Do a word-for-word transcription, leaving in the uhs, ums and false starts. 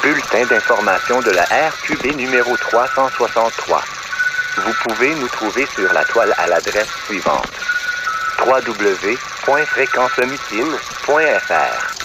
bulletin d'information de la R Q B numéro trois cent soixante-trois. Vous pouvez nous trouver sur la toile à l'adresse suivante: w w w point fréquence mutine point f r.